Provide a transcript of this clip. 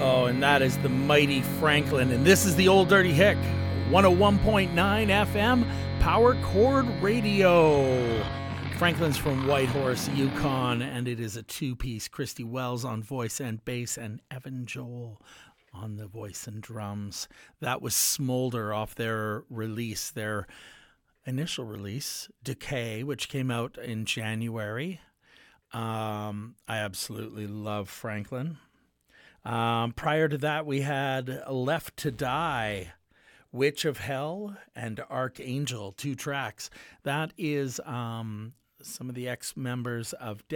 Oh, and that is the mighty Franklin. And this is the Old Dirty Hick, 101.9 FM, Power Chord Radio. Franklin's from Whitehorse, Yukon, and it is a two-piece. Christy Wells on voice and bass, and Evan Joel on the voice and drums. That was Smolder off their release, their initial release, Decay, which came out in January. I absolutely love Franklin. Prior to that, we had Left to Die, Witch of Hell, and Archangel, 2 tracks. That is some of the ex-members of